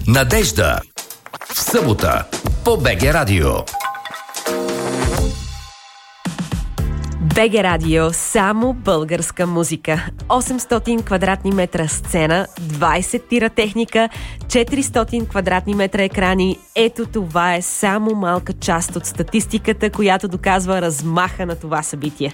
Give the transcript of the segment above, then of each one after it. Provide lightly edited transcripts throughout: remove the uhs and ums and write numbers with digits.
Надежда. В събота по БГ Радио. БГ Радио, само българска музика. 800 квадратни метра сцена, 20 тира техника, 400 квадратни метра екрани. Ето това е само малка част от статистиката, която доказва размаха на това събитие.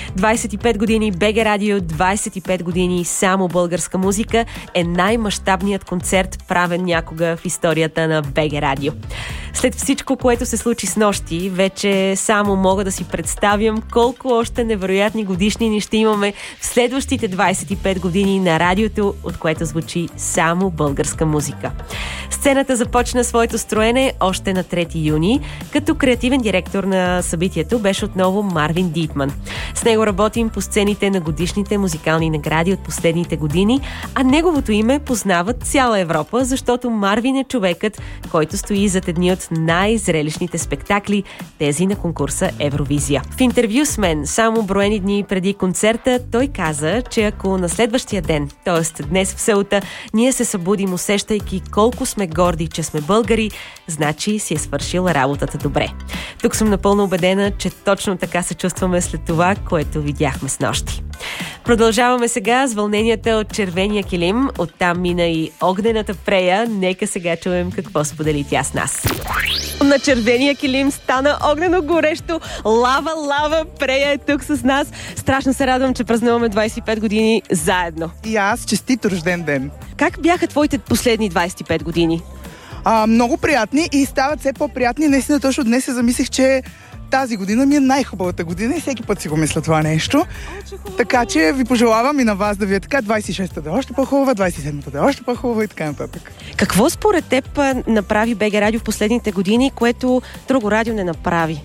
25 години БГ Радио, 25 години само българска музика е най-мащабният концерт, правен някога в историята на БГ Радио. След всичко, което се случи снощи, вече само мога да си представям колко още невероятни годишнини ще имаме в следващите 25 години на радиото, от което звучи само българска музика. Сцената започна своето строене още на 3 юни, като креативен директор на събитието беше отново Марвин Дитман. С него работим по сцените на годишните музикални награди от последните години, а неговото име познават цяла Европа, защото Марвин е човекът, който стои зад едни от най-зрелищните спектакли, тези на конкурса Евровизия. В интервю с мен, само броени дни преди концерта, той каза, че ако на следващия ден, т.е. днес в селата, ние се събудим усещайки колко сме горди, че сме българи, значи си е свършил работата добре. Тук съм напълно убедена, че точно така се чувстваме след това, което видяхме снощи. Продължаваме сега с вълненията от червения килим. Оттам мина и огнената Прея. Нека сега чуем какво сподели тя с нас. На червения килим стана огнено горещо. Лава, Прея е тук с нас. Страшно се радвам, че празнуваме 25 години заедно. И аз честит рожден ден. Как бяха твоите последни 25 години? Много приятни и стават все по-приятни. Наистина точно днес се замислих, че тази година ми е най-хубавата година и всеки път си го мисля това нещо. Така че ви пожелавам и на вас да ви е така. 26-та да е още по-хубава, 27-та да е още по-хубава и така нататък. Какво според теб направи БГ Радио в последните години, което друго радио не направи?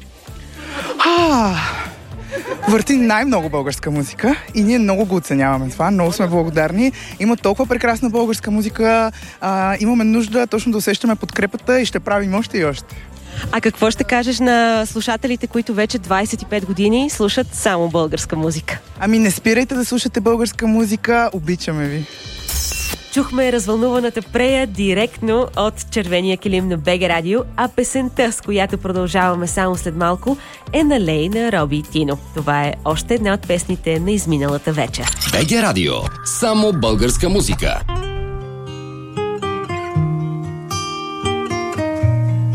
Върти най-много българска музика и ние много го оценяваме това. Много сме благодарни. Има толкова прекрасна българска музика. Имаме нужда точно да усещаме подкрепата и ще правим още и още. А какво ще кажеш на слушателите, които вече 25 години слушат само българска музика? Не спирайте да слушате българска музика. Обичаме ви. Чухме развълнуваната Прея директно от червения килим на БГ Радио, а песента, с която продължаваме само след малко, е "Налей" на Роби и Тино. Това е още една от песните на изминалата вечер. БГ Радио. Само българска музика.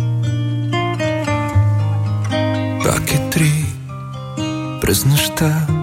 Пак е 3 през нощта.